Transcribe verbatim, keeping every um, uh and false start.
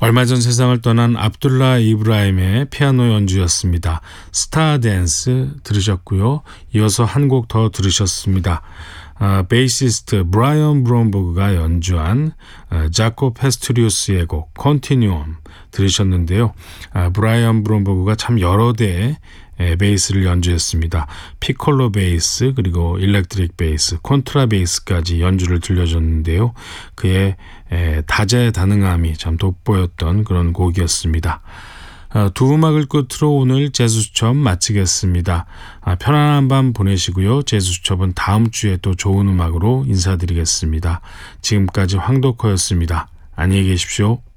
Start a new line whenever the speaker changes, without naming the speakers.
얼마 전 세상을 떠난 압둘라 이브라임의 피아노 연주였습니다. 스타 댄스 들으셨고요. 이어서 한 곡 더 들으셨습니다. 아, 베이시스트 브라이언 브롬버그가 연주한 아, 자코 페스트리우스의 곡 컨티뉴엄 들으셨는데요. 아, 브라이언 브롬버그가 참 여러 대의 에, 베이스를 연주했습니다. 피콜로 베이스 그리고 일렉트릭 베이스, 콘트라 베이스까지 연주를 들려줬는데요. 그의 에, 다재다능함이 참 돋보였던 그런 곡이었습니다. 아, 두 음악을 끝으로 오늘 재즈수첩 마치겠습니다. 아, 편안한 밤 보내시고요. 재즈수첩은 다음 주에 또 좋은 음악으로 인사드리겠습니다. 지금까지 황덕호였습니다. 안녕히 계십시오.